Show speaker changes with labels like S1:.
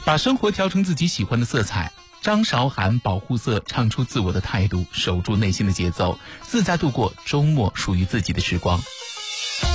S1: 把生活调成自己喜欢的色彩。张韶涵保护色，唱出自我的态度，守住内心的节奏，自在度过周末属于自己的时光。